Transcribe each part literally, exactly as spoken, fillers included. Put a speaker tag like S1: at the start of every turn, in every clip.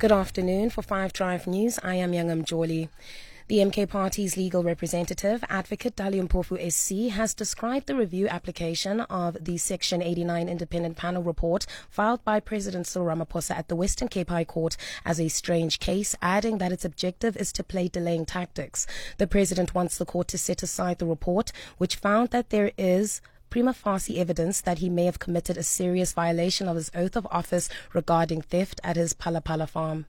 S1: Good afternoon. For Five Drive News, I am Youngam Joli. The M K Party's legal representative, Advocate Dali Mpofu S C, has described the review application of the Section eighty-nine Independent Panel report filed by President Cyril Ramaphosa at the Western Cape High Court as a strange case, adding that its objective is to play delaying tactics. The President wants the court to set aside the report, which found that there is prima facie evidence that he may have committed a serious violation of his oath of office regarding theft at his Palapala farm.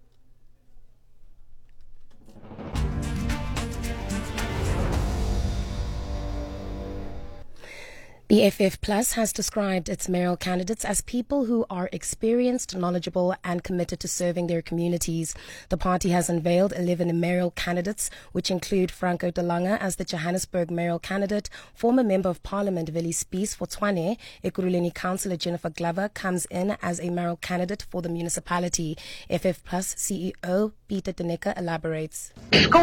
S1: The F F Plus has described its mayoral candidates as people who are experienced, knowledgeable and committed to serving their communities. The party has unveiled eleven mayoral candidates, which include Franco Delanga as the Johannesburg mayoral candidate. Former Member of Parliament Vili Spies for Tshwane, Ekurhuleni Councillor Jennifer Glover comes in as a mayoral candidate for the municipality. F F Plus C E O Peter Teneka elaborates.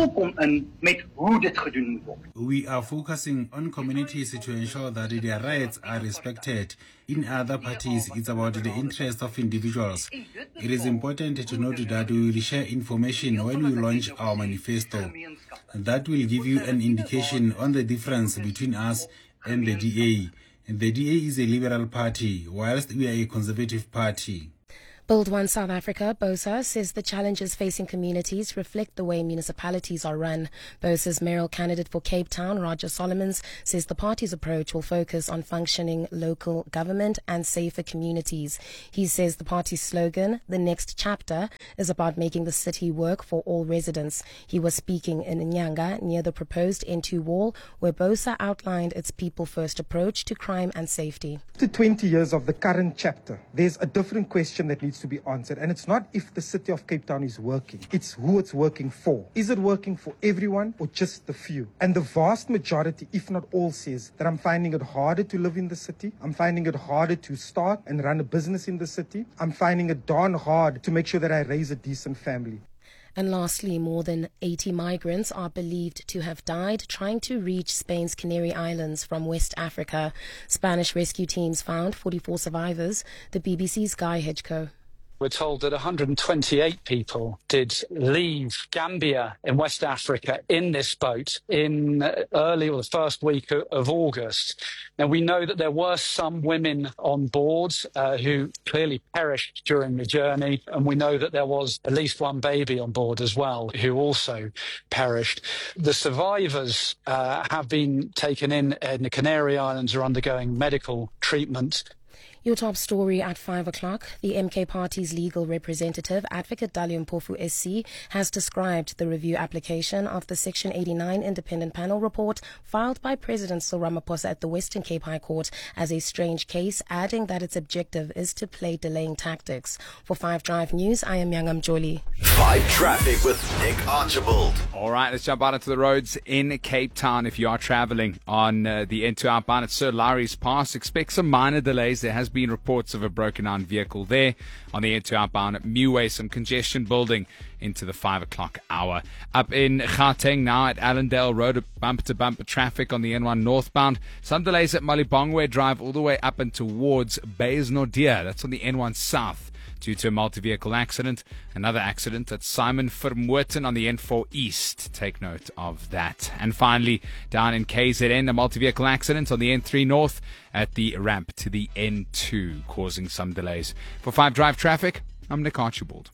S2: We are focusing on communities to ensure that their rights are respected. In other parties, it's about the interest of individuals. It is important to note that we will share information when we launch our manifesto. That will give you an indication on the difference between us and the D A. The D A is a liberal party, whilst we are a conservative party.
S1: Build One South Africa, BOSA, says the challenges facing communities reflect the way municipalities are run. BOSA's mayoral candidate for Cape Town, Roger Solomons, says the party's approach will focus on functioning local government and safer communities. He says the party's slogan, The Next Chapter, is about making the city work for all residents. He was speaking in Nyanga near the proposed N two wall, where BOSA outlined its people-first approach to crime and safety.
S3: After twenty years of the current chapter, there's a different question that needs to be answered, and it's not if the city of Cape Town is working, it's who it's working for. Is it working for everyone or just the few? And the vast majority, if not all, says that I'm finding it harder to live in the city, I'm finding it harder to start and run a business in the city, I'm finding it darn hard to make sure that I raise a decent family.
S1: And lastly, more than eighty migrants are believed to have died trying to reach Spain's Canary Islands from West Africa. Spanish rescue teams found forty-four survivors. The B B C's Guy Hedgecoe.
S4: We're told that one hundred twenty-eight people did leave Gambia in West Africa in this boat in early or the first week of August. Now, we know that there were some women on board uh, who clearly perished during the journey, and we know that there was at least one baby on board as well who also perished. The survivors uh, have been taken in, in the Canary Islands, are undergoing medical treatment.
S1: Your top story at five o'clock. The M K Party's legal representative, Advocate Dali Mpofu S C, has described the review application of the Section eighty-nine Independent Panel report filed by President Cyril Ramaphosa at the Western Cape High Court as a strange case, adding that its objective is to play delaying tactics. For Five Drive News, I am Youngam Joli.
S5: Five Traffic with Nick Archibald.
S6: All right, let's jump out into the roads in Cape Town. If you are traveling on uh, the N two outbound at Sir Lowry's Pass, expect some minor delays. There has been reports of a broken down vehicle there. On the N two outbound at Muway, some congestion building into the five o'clock hour. Up in Gauteng now at Allendale Road, bumper to bumper traffic on the N one northbound. Some delays at Malibongwe Drive all the way up and towards Bays Nordia. That's on the N one south due to a multi-vehicle accident. Another accident at Simon Vermoorten on the N four East. Take note of that. And finally, down in K Z N, a multi-vehicle accident on the N three North at the ramp to the N two, causing some delays. For five Drive Traffic, I'm Nick Archibald.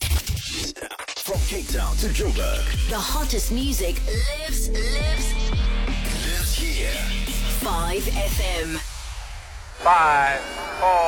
S5: From Cape Town to Joburg,
S7: the hottest music lives, lives,
S5: lives here.
S7: five F M.
S8: Five, four,